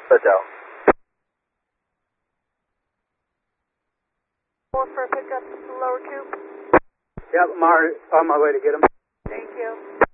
Hotel. 4 for a pickup, lower tube. Yep, I'm on my way to get him. Thank you.